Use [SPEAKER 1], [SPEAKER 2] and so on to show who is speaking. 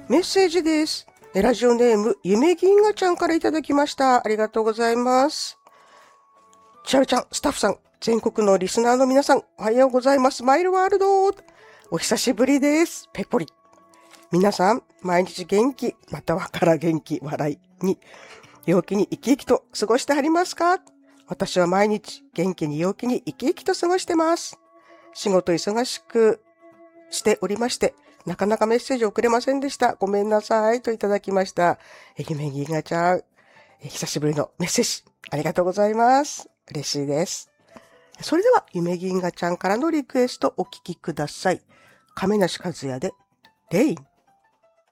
[SPEAKER 1] メッセージです。ラジオネーム、ゆめぎんがちゃんからいただきました。ありがとうございます。ちはるちゃん、スタッフさん、全国のリスナーの皆さん、おはようございます。マイルワールド。お久しぶりです。ペコリ。皆さん、毎日元気、またはから元気、笑いに、陽気に生き生きと過ごしてはりますか？私は毎日元気に陽気に生き生きと過ごしてます。仕事忙しくしておりまして、なかなかメッセージ送れませんでした。ごめんなさいといただきました。ゆめぎがちゃん、久しぶりのメッセージ、ありがとうございます。嬉しいです。それでは、ゆめぎんがちゃんからのリクエストお聞きください。亀梨和也で、レイン。